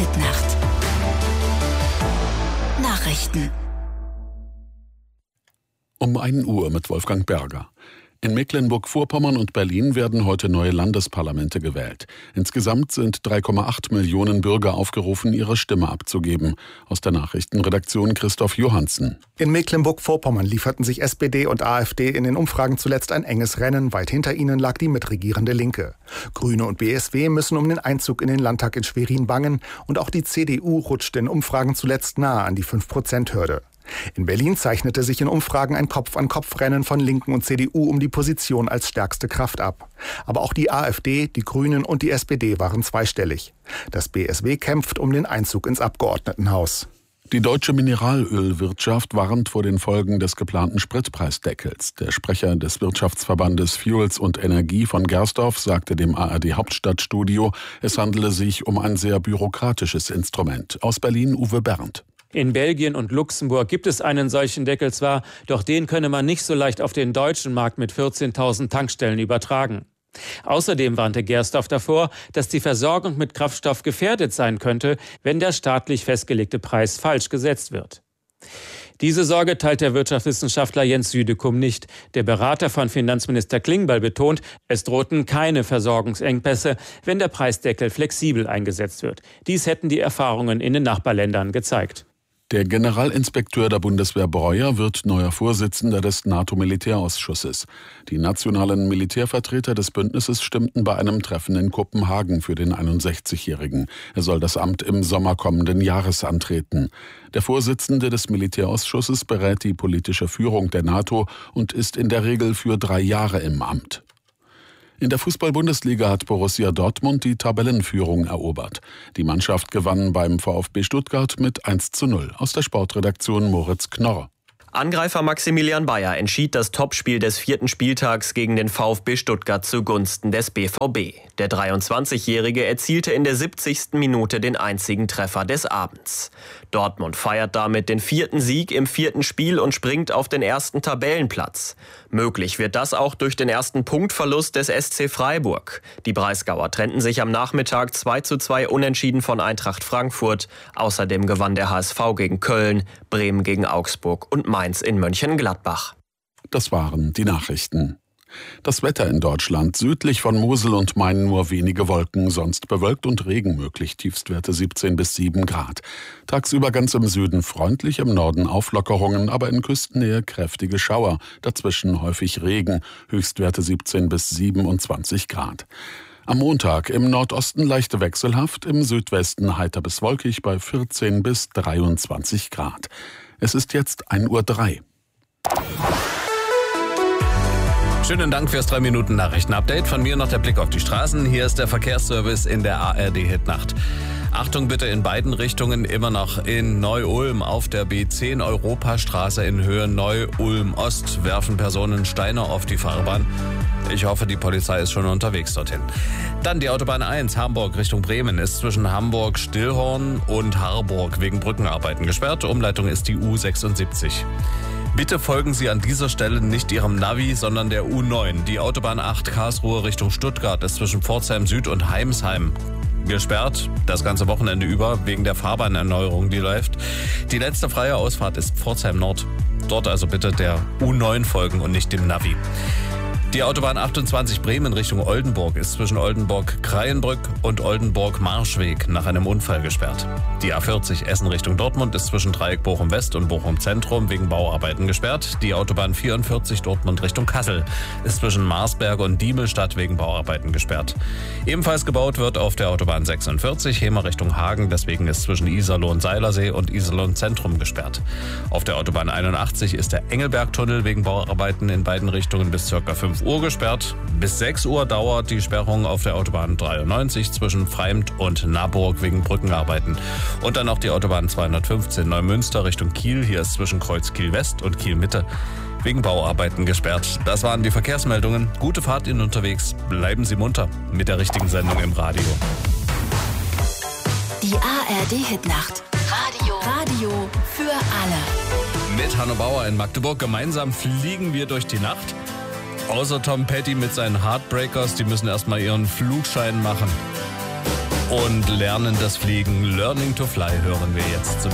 Hitnacht. Nachrichten. Um 1 Uhr mit Wolfgang Berger. In Mecklenburg-Vorpommern und Berlin werden heute neue Landesparlamente gewählt. Insgesamt sind 3,8 Millionen Bürger aufgerufen, ihre Stimme abzugeben. Aus der Nachrichtenredaktion Christoph Johansen. In Mecklenburg-Vorpommern lieferten sich SPD und AfD in den Umfragen zuletzt ein enges Rennen. Weit hinter ihnen lag die mitregierende Linke. Grüne und BSW müssen um den Einzug in den Landtag in Schwerin bangen. Und auch die CDU rutschte in Umfragen zuletzt nahe an die 5%-Hürde. In Berlin zeichnete sich in Umfragen ein Kopf-an-Kopf-Rennen von Linken und CDU um die Position als stärkste Kraft ab. Aber auch die AfD, die Grünen und die SPD waren zweistellig. Das BSW kämpft um den Einzug ins Abgeordnetenhaus. Die deutsche Mineralölwirtschaft warnt vor den Folgen des geplanten Spritpreisdeckels. Der Sprecher des Wirtschaftsverbandes Fuels und Energie von Gersdorf sagte dem ARD Hauptstadtstudio, es handele sich um ein sehr bürokratisches Instrument. Aus Berlin Uwe Berndt. In Belgien und Luxemburg gibt es einen solchen Deckel zwar, doch den könne man nicht so leicht auf den deutschen Markt mit 14.000 Tankstellen übertragen. Außerdem warnte Gersdorf davor, dass die Versorgung mit Kraftstoff gefährdet sein könnte, wenn der staatlich festgelegte Preis falsch gesetzt wird. Diese Sorge teilt der Wirtschaftswissenschaftler Jens Südekum nicht. Der Berater von Finanzminister Klingbeil betont, es drohten keine Versorgungsengpässe, wenn der Preisdeckel flexibel eingesetzt wird. Dies hätten die Erfahrungen in den Nachbarländern gezeigt. Der Generalinspekteur der Bundeswehr Breuer wird neuer Vorsitzender des NATO-Militärausschusses. Die nationalen Militärvertreter des Bündnisses stimmten bei einem Treffen in Kopenhagen für den 61-Jährigen. Er soll das Amt im Sommer kommenden Jahres antreten. Der Vorsitzende des Militärausschusses berät die politische Führung der NATO und ist in der Regel für 3 Jahre im Amt. In der Fußball-Bundesliga hat Borussia Dortmund die Tabellenführung erobert. Die Mannschaft gewann beim VfB Stuttgart mit 1:0. Aus der Sportredaktion Moritz Knorr. Angreifer Maximilian Bayer entschied das Topspiel des 4. Spieltags gegen den VfB Stuttgart zugunsten des BVB. Der 23-Jährige erzielte in der 70. Minute den einzigen Treffer des Abends. Dortmund feiert damit den 4. Sieg im 4. Spiel und springt auf den 1. Tabellenplatz. Möglich wird das auch durch den ersten Punktverlust des SC Freiburg. Die Breisgauer trennten sich am Nachmittag 2:2 unentschieden von Eintracht Frankfurt. Außerdem gewann der HSV gegen Köln, Bremen gegen Augsburg und Mainz in Mönchengladbach. Das waren die Nachrichten. Das Wetter in Deutschland: südlich von Mosel und Main nur wenige Wolken, sonst bewölkt und Regen möglich, Tiefstwerte 17 bis 7 Grad. Tagsüber ganz im Süden freundlich, im Norden Auflockerungen, aber in Küstennähe kräftige Schauer, dazwischen häufig Regen, Höchstwerte 17 bis 27 Grad. Am Montag im Nordosten leicht wechselhaft, im Südwesten heiter bis wolkig bei 14 bis 23 Grad. Es ist jetzt 1:03 Uhr. Schönen Dank fürs 3-Minuten-Nachrichten-Update. Von mir noch der Blick auf die Straßen. Hier ist der Verkehrsservice in der ARD-Hitnacht. Achtung bitte in beiden Richtungen, immer noch in Neu-Ulm auf der B10 Europastraße in Höhe Neu-Ulm-Ost werfen Personen Steine auf die Fahrbahn. Ich hoffe, die Polizei ist schon unterwegs dorthin. Dann die Autobahn 1 Hamburg Richtung Bremen ist zwischen Hamburg-Stillhorn und Harburg wegen Brückenarbeiten gesperrt. Umleitung ist die U76. Bitte folgen Sie an dieser Stelle nicht Ihrem Navi, sondern der U9. Die Autobahn 8 Karlsruhe Richtung Stuttgart ist zwischen Pforzheim Süd und Heimsheim gesperrt, das ganze Wochenende über, wegen der Fahrbahnerneuerung, die läuft. Die letzte freie Ausfahrt ist Pforzheim Nord. Dort also bitte der U9 folgen und nicht dem Navi. Die Autobahn 28 Bremen Richtung Oldenburg ist zwischen Oldenburg-Kreienbrück und Oldenburg-Marschweg nach einem Unfall gesperrt. Die A40 Essen Richtung Dortmund ist zwischen Dreieck Bochum-West und Bochum-Zentrum wegen Bauarbeiten gesperrt. Die Autobahn 44 Dortmund Richtung Kassel ist zwischen Marsberg und Diemelstadt wegen Bauarbeiten gesperrt. Ebenfalls gebaut wird auf der Autobahn 46 Hemer Richtung Hagen, deswegen ist zwischen Iserlohn-Seilersee und Iserlohn-Zentrum gesperrt. Auf der Autobahn 81 ist der Engelbergtunnel wegen Bauarbeiten in beiden Richtungen bis ca. 5 Uhr gesperrt. Bis 6 Uhr dauert die Sperrung auf der Autobahn 93 zwischen Freimt und Naburg wegen Brückenarbeiten. Und dann noch die Autobahn 215 Neumünster Richtung Kiel. Hier ist zwischen Kreuz Kiel West und Kiel Mitte wegen Bauarbeiten gesperrt. Das waren die Verkehrsmeldungen. Gute Fahrt Ihnen unterwegs. Bleiben Sie munter mit der richtigen Sendung im Radio. Die ARD-Hitnacht. Radio für alle. Mit Hanno Bauer in Magdeburg. Gemeinsam fliegen wir durch die Nacht. Außer Tom Petty mit seinen Heartbreakers, die müssen erstmal ihren Flugschein machen. Und Lernen das Fliegen, Learning to Fly hören wir jetzt zum